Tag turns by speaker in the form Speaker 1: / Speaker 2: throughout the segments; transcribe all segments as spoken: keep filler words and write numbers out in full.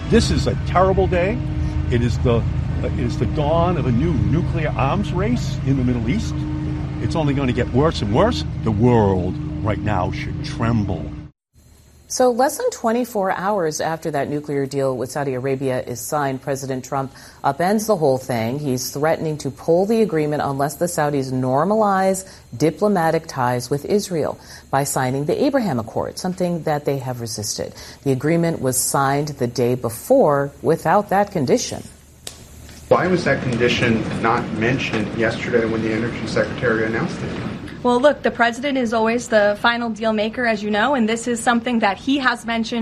Speaker 1: This is a terrible day. It is the uh, it is the dawn of a new nuclear arms race in the Middle East. It's only going to get worse and worse. The world right now should tremble.
Speaker 2: So less than twenty-four hours after that nuclear deal with Saudi Arabia is signed, President Trump upends the whole thing. He's threatening to pull the agreement unless the Saudis normalize diplomatic ties with Israel by signing the Abraham Accord, something that they have resisted. The agreement was signed the day before without that condition.
Speaker 3: Why was that condition not mentioned yesterday when the Energy Secretary announced it?
Speaker 4: Well, look, the president is always the final deal maker, as you know, and this is something that he has mentioned.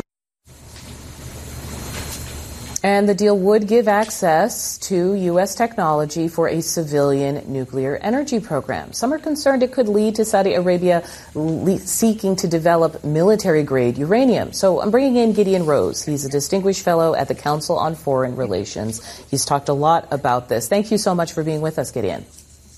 Speaker 2: And the deal would give access to U S technology for a civilian nuclear energy program. Some are concerned it could lead to Saudi Arabia le- seeking to develop military-grade uranium. So I'm bringing in Gideon Rose. He's a distinguished fellow at the Council on Foreign Relations. He's talked a lot about this. Thank you so much for being with us, Gideon.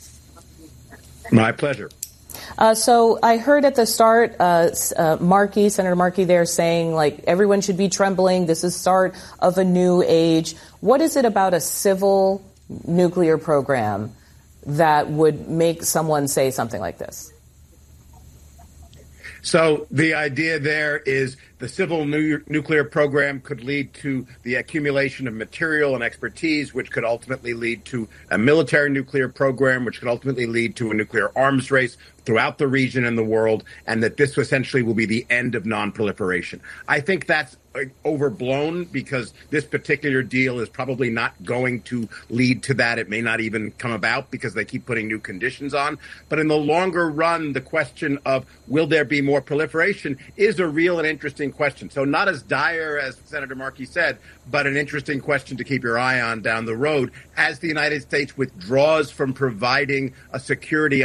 Speaker 5: My pleasure.
Speaker 2: Uh, so I heard at the start, uh, uh, Markey, Senator Markey there saying, like, everyone should be trembling. This is start of a new age. What is it about a civil nuclear program that would make someone say something like this?
Speaker 5: So the idea there is the civil nu- nuclear program could lead to the accumulation of material and expertise, which could ultimately lead to a military nuclear program, which could ultimately lead to a nuclear arms race throughout the region and the world, and that this essentially will be the end of nonproliferation. I think that's overblown because this particular deal is probably not going to lead to that. It may not even come about because they keep putting new conditions on. But in the longer run, the question of will there be more proliferation is a real and interesting question. So not as dire as Senator Markey said, but an interesting question to keep your eye on down the road as the United States withdraws from providing a security